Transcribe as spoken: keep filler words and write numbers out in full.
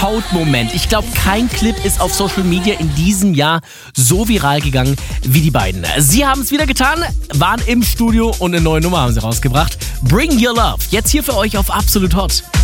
Gänsehautmoment. Ich glaube, kein Clip ist auf Social Media in diesem Jahr so viral gegangen wie die beiden. Sie haben es wieder getan, waren im Studio und eine neue Nummer haben sie rausgebracht. Bring Your Love. Jetzt hier für euch auf Absolut Hot.